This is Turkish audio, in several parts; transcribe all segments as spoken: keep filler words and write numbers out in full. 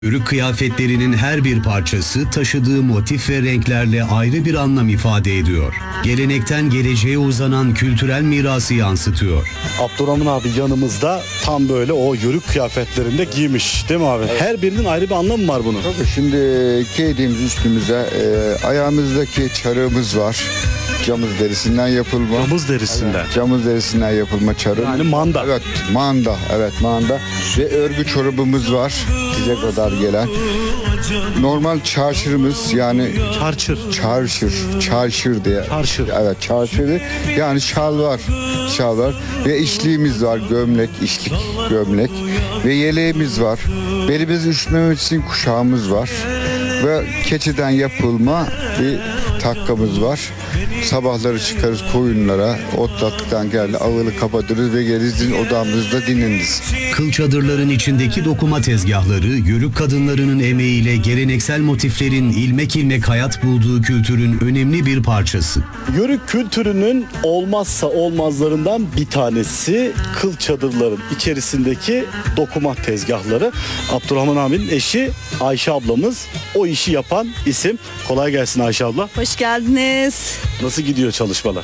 Yörük kıyafetlerinin her bir parçası taşıdığı motif ve renklerle ayrı bir anlam ifade ediyor. Gelenekten geleceğe uzanan kültürel mirası yansıtıyor. Abdurrahman abi yanımızda tam böyle o yörük kıyafetlerinde giymiş değil mi abi? Evet. Her birinin ayrı bir anlamı var bunun. Tabii şimdi giydiğimiz üstümüze e, ayağımızdaki çarığımız var. Camız derisinden yapılma. Camız derisinden. Evet, camız derisinden yapılma çarık. Yani manda. Evet, manda. Evet, manda. Ve örgü çorabımız var. Bize kadar gelen. Normal çarşırımız yani Çarçır. çarşır, çarşır diye. Çarşır. Evet, çarşırı. Yani şal var, şal var. Ve işliğimiz var, gömlek, işlik gömlek. Ve yeleğimiz var. Belimizi üşütmemek için kuşağımız var. Ve keçiden yapılma bir takkamız var. Sabahları çıkarız koyunlara, otlattıktan geldi ağılı kapatırız ve geliriz odamızda dinleniriz. Kıl çadırların içindeki dokuma tezgahları, yörük kadınlarının emeğiyle geleneksel motiflerin ilmek ilmek hayat bulduğu kültürün önemli bir parçası. Yörük kültürünün olmazsa olmazlarından bir tanesi kıl çadırların içerisindeki dokuma tezgahları. Abdurrahman abinin eşi Ayşe ablamız o işi yapan isim. Kolay gelsin Ayşe abla. Hoş geldiniz. Nasıl gidiyor çalışmalar?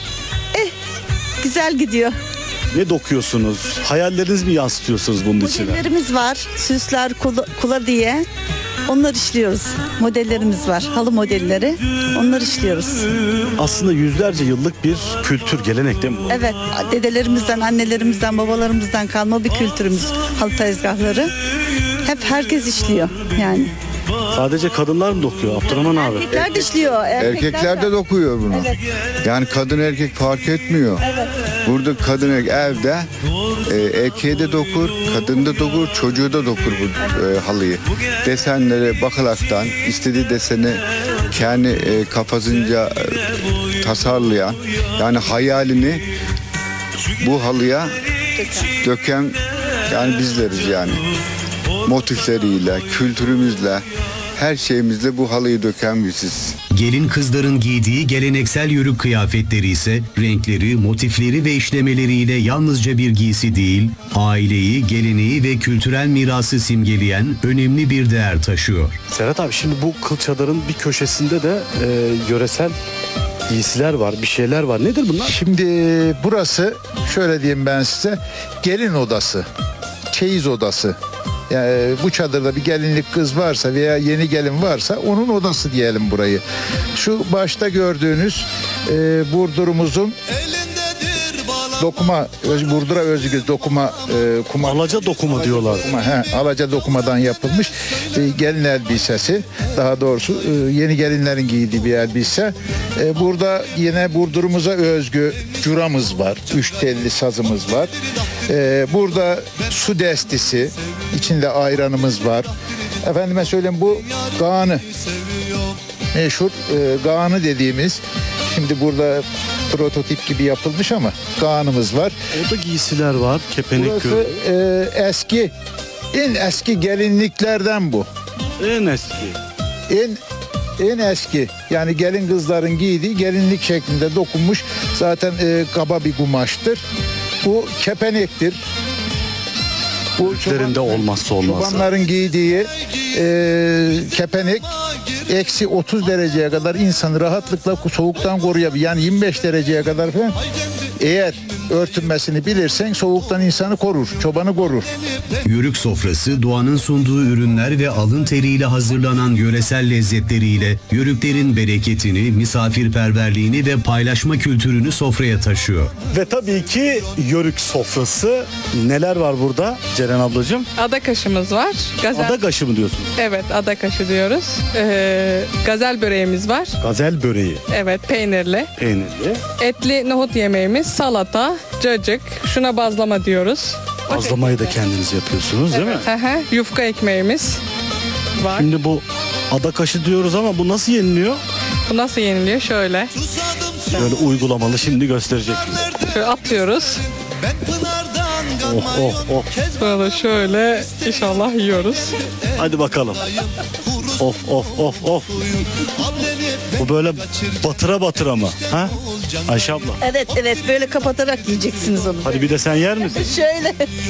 Güzel gidiyor. Ne dokuyorsunuz? Hayalleriniz mi yansıtıyorsunuz bunun içine? Modellerimiz var. Süsler, kula, kula diye. Onlar işliyoruz. Modellerimiz var. Halı modelleri. Onlar işliyoruz. Aslında yüzlerce yıllık bir kültür, gelenek değil mi bu? Evet. Dedelerimizden, annelerimizden, babalarımızdan kalma bir kültürümüz. Halı tezgahları. Hep herkes işliyor yani. Sadece kadınlar mı dokuyor Abdurrahman abi? Erkekler de işliyor. Erkekler de dokuyor bunu. Evet. Yani kadın erkek fark etmiyor. Evet. Burada kadın erkek evde e, erkeğe de dokur, kadın da dokur, çocuğu da dokur bu e, halıyı. Desenlere bakılaktan istediği deseni kendi e, kafasınca e, tasarlayan, yani hayalini bu halıya döken yani bizleriz yani. Motifleriyle, kültürümüzle, her şeyimizle bu halıyı döken biziz. Gelin kızların giydiği geleneksel yörük kıyafetleri ise renkleri, motifleri ve işlemeleriyle yalnızca bir giysi değil, aileyi, geleneği ve kültürel mirası simgeleyen önemli bir değer taşıyor. Serhat abi şimdi bu kıl çadırın bir köşesinde de e, yöresel giysiler var, bir şeyler var. Nedir bunlar? Şimdi burası şöyle diyeyim ben size, gelin odası, çeyiz odası. Yani bu çadırda bir gelinlik kız varsa veya yeni gelin varsa onun odası diyelim burayı. Şu başta gördüğünüz e, burdurumuzun dokuma, öz, burdura özgü dokuma e, kuma. Alaca dokuma diyorlar. Dokuma, he, alaca dokumadan yapılmış e, gelin elbisesi. Daha doğrusu e, yeni gelinlerin giydiği bir elbise. E, burada yine burdurumuza özgü curamız var. Üç telli sazımız var. E, burada su destisi, içinde ayranımız var. Efendime söyleyeyim bu gağını. Meşhur e, gağını dediğimiz, şimdi burada prototip gibi yapılmış ama gağınımız var. Orada giysiler var, kepenek Burası görüyorum. e, eski, en eski gelinliklerden bu. En eski. En en eski, yani gelin kızların giydiği gelinlik şeklinde dokunmuş. Zaten e, kaba bir kumaştır. Bu kepenektir. Bu Türklerinde olmazsa olmazı. çobanların giydiği e, kepenek eksi otuz dereceye kadar insanı rahatlıkla soğuktan koruyabilir. Yani yirmi beş dereceye kadar falan. Eğer örtünmesini bilirsen soğuktan insanı korur, çobanı korur. Yörük sofrası doğanın sunduğu ürünler ve alın teriyle hazırlanan yöresel lezzetleriyle yörüklerin bereketini, misafirperverliğini ve paylaşma kültürünü sofraya taşıyor. Ve tabii ki yörük sofrası. Neler var burada Ceren ablacığım? Adakaşımız var. Gazel. Adakaşı mı diyorsun? Evet, adakaşı diyoruz. Ee, gazel böreğimiz var. Gazel böreği, Evet, peynirli. peynirli. Etli nohut yemeğimiz, salata, cacık. Şuna bazlama diyoruz. O Bazlamayı da şekilde. kendiniz yapıyorsunuz değil mi? Hı hı, yufka ekmeğimiz var. Şimdi bu adakaşı diyoruz ama bu nasıl yeniliyor? Bu nasıl yeniliyor? Şöyle. Böyle uygulamalı şimdi gösterecek bize. Şöyle atıyoruz. Oh oh oh. Sonra şöyle inşallah yiyoruz. Hadi bakalım. Of of of of. Bu böyle batıra batıra mı? Ha? Ayşe abla. Evet evet böyle kapatarak yiyeceksiniz onu. Hadi bir de sen yer misin? Şöyle.